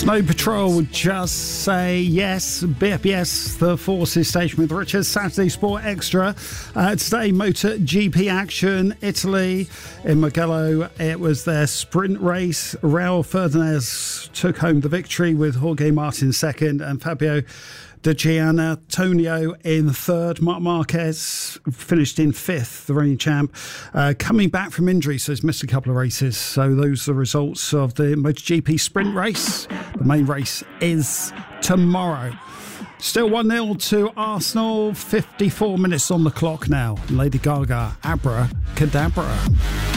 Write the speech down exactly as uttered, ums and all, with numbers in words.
Snow Patrol would just say yes. B F B S, the Forces Station with Richard. Saturday Sport Extra. Uh, today, Motor G P action. Italy in Mugello. It was their sprint race. Raul Fernandez took home the victory with Jorge Martin second and Fabio De Gianantonio in third. Marc Marquez finished in fifth, the reigning champ, uh, coming back from injury, so he's missed a couple of races. So those are the results of the MotoGP sprint race. The main race is tomorrow. Still one nil to Arsenal, fifty-four minutes on the clock now. Lady Gaga, Abra Cadabra.